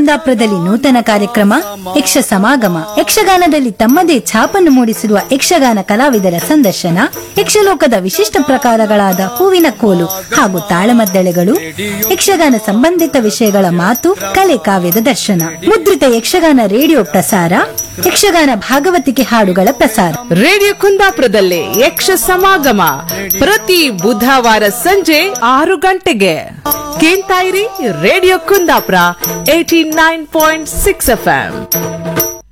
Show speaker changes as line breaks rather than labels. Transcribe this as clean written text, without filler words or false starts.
ಕುಂದಾಪುರದಲ್ಲಿ ನೂತನ ಕಾರ್ಯಕ್ರಮ ಯಕ್ಷ ಸಮಾಗಮ. ಯಕ್ಷಗಾನದಲ್ಲಿ ತಮ್ಮದೇ ಛಾಪನ್ನು ಮೂಡಿಸಿರುವ ಯಕ್ಷಗಾನ ಕಲಾವಿದರ ಸಂದರ್ಶನ, ಯಕ್ಷಲೋಕದ ವಿಶಿಷ್ಟ ಪ್ರಕಾರಗಳಾದ ಹೂವಿನ ಕೋಲು ಹಾಗೂ ತಾಳಮದ್ದಳೆಗಳು, ಯಕ್ಷಗಾನ ಸಂಬಂಧಿತ ವಿಷಯಗಳ ಮಾತು ಕಲೆ ಕಾವ್ಯದ ದರ್ಶನ ಮುದ್ರಿತ ಯಕ್ಷಗಾನ ರೇಡಿಯೋ ಪ್ರಸಾರ, ಯಕ್ಷಗಾನ ಭಾಗವತಿಕೆ ಹಾಡುಗಳ ಪ್ರಸಾರ.
ರೇಡಿಯೋ ಕುಂದಾಪುರದಲ್ಲಿ ಯಕ್ಷ ಸಮಾಗಮ ಪ್ರತಿ ಬುಧವಾರ ಸಂಜೆ 6 ಗಂಟೆಗೆ. ಕೇಳ್ತಾ ಇರಿ ರೇಡಿಯೋ ಕುಂದಾಪುರ 89.6 FM.